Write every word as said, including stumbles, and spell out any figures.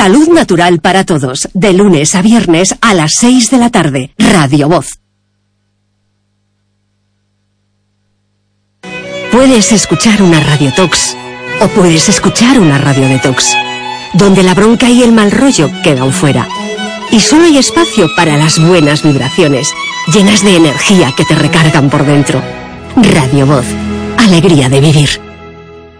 Salud natural para todos, de lunes a viernes a las seis de la tarde. Radio Voz. Puedes escuchar una radiotox o puedes escuchar una radiodetox, donde la bronca y el mal rollo quedan fuera. Y solo hay espacio para las buenas vibraciones, llenas de energía que te recargan por dentro. Radio Voz. Alegría de vivir.